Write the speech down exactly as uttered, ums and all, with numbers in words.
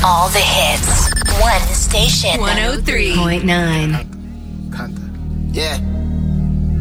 All the hits. One station. one oh three point nine. Canta. Yeah.